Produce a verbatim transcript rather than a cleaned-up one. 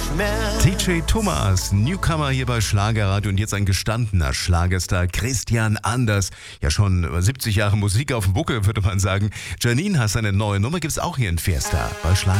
nicht mehr. T J Thomas, Newcomer hier bei Schlagerradio und jetzt ein gestandener Schlagerstar, Christian Anders. Ja, schon über siebzig Jahre Musik auf dem Buckel, würde man sagen. Janine hat seine neue Nummer, gibt's auch hier in Fiesta bei Schlager.